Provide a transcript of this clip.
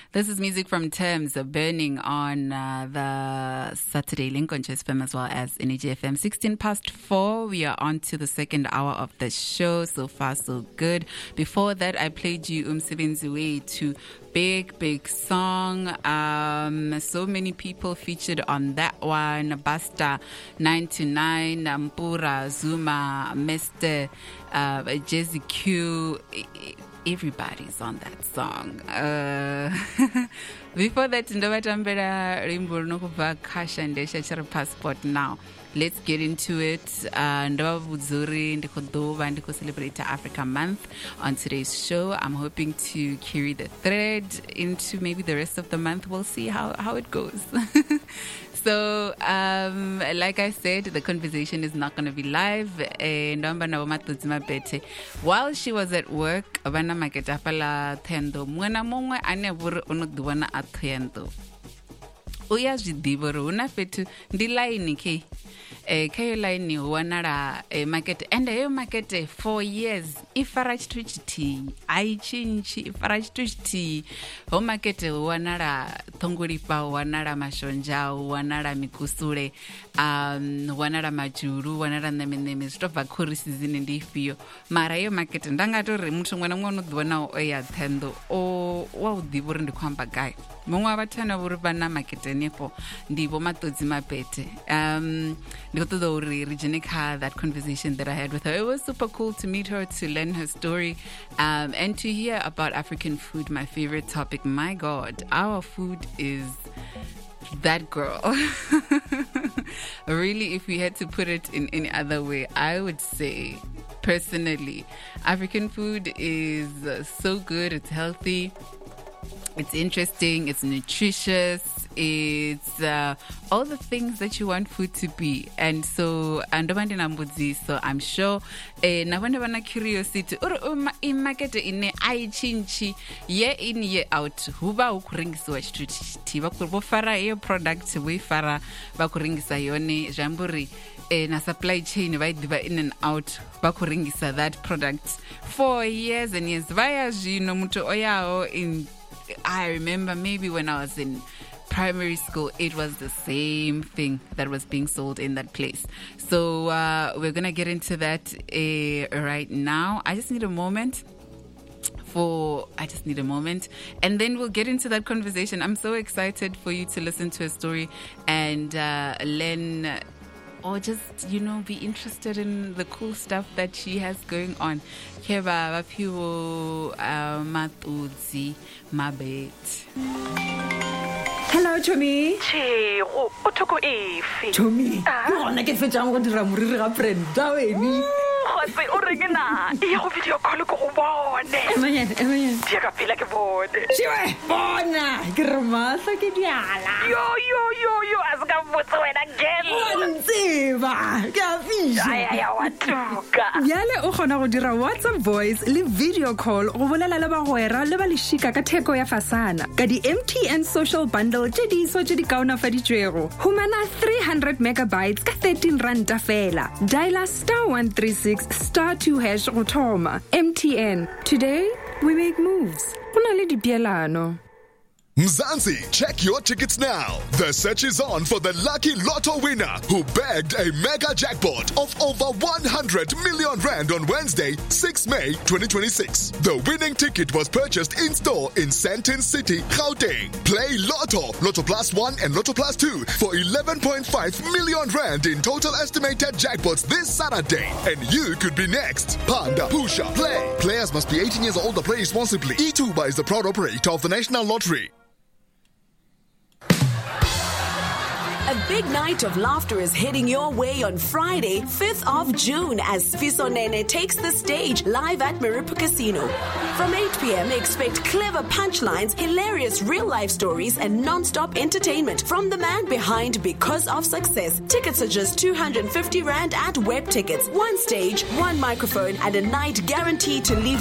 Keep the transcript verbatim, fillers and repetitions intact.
This is music from Terms, uh, burning on uh, the Saturday link on Chess F M as well as N H F M. sixteen past four, we are on to the second hour of the show. So far, so good. Before that, I played you Umsebenzi Way to Big, big song. Um, so many people featured on that one. Basta, nine to nine, Mpura, Zuma, Mister Uh, Jazzy Q. Everybody's on that song. Uh, before that, Ndovatambera Rimbo Nokuva Kasha and Desha Passport now. Let's get into it. Ndova Vuzuri Ndikodova Ndiko celebrate Africa Month on today's show. I'm hoping to carry the thread into maybe the rest of the month. We'll see how, how it goes. So, um, like I said, the conversation is not going to be live. While she was at work, Abana Maketafala Tendo, Mwana Mongwe, Anebur Unudwana at Tendo. Uya Jidiboro, Unafetu, Dilaini K. Kayo line wanara market and a market four years. If I write to tea, I change if I write to tea. Home market wanara tonguripa, wanara mashonja, wanara mikusure, um, wanara majuru, wanara name stop a chorus is in the fio. Marayo market and dangato remution when I'm one of the one oya tendo. Oh, wow, the wouldn't come back guy. Mwabatana urbana market and nepo, the bomatozima pete. Um, Though Regenik had that conversation that I had with her. It was super cool to meet her, to learn her story, um, and to hear about African food, my favorite topic. My God, our food is that girl. Really, if we had to put it in any other way, I would say, personally, African food is uh, so good, it's healthy, it's interesting, it's nutritious, it's uh, all the things that you want food to be. And so, and so I'm sure na when wana curiosity or in market in I chinchi year in year out huba ukuringisa chituti bakurofara your product we fara bakuringisa yone jamburi na supply chain by in and out bakuringisa that product for years and years via no muto oyao in. I remember maybe when I was in primary school, it was the same thing that was being sold in that place. So uh, we're going to get into that uh, right now. I just need a moment for, I just need a moment. And then we'll get into that conversation. I'm so excited for you to listen to a story and uh, learn or just, you know, be interested in the cool stuff that she has going on. Keba, Vapiwo, Matudzi, Mabet. Hello, Chomi. Che, o toko efe. Chomi, o na ke fetjang go dira moriri ga friend da weni. Khotse o regena. E go video call go go bone. Emanyane, emanyane. Dia ka pela ke bone. Shiwe, bona. Ke re mahlo ke diala. Yo yo yo yo azga botse wena girl. Ntsiba, ke a fisha. Ay ay wa tuka. Yale o gona go dira WhatsApp voice le video call go bolela le ba goera le ba le shika ka theko ya fasana. Ka di M T N social bundle tse di so tse di kaonafaditswego. Humana three hundred megabytes ka thirteen rand fela. Dial star one three six star two hash go thoma. M T N. Today we make moves. Kuna le dipielano. Mzansi, check your tickets now. The search is on for the lucky lotto winner who bagged a mega jackpot of over one hundred million rand on Wednesday, sixth May twenty twenty-six. The winning ticket was purchased in store in Sandton City, Gauteng. Play Lotto, Lotto Plus one and Lotto Plus two for eleven point five million rand in total estimated jackpots this Saturday. And you could be next. Panda, Pusha, play. Players must be eighteen years old or play responsibly. E two B A is the proud operator of the National Lottery. A big night of laughter is heading your way on Friday, fifth of June, as Fiso Nene takes the stage live at Maripa Casino. From eight p.m., expect clever punchlines, hilarious real-life stories, and non-stop entertainment from the man behind Because of Success. Tickets are just two hundred fifty rand at Web Tickets. One stage, one microphone, and a night guaranteed to leave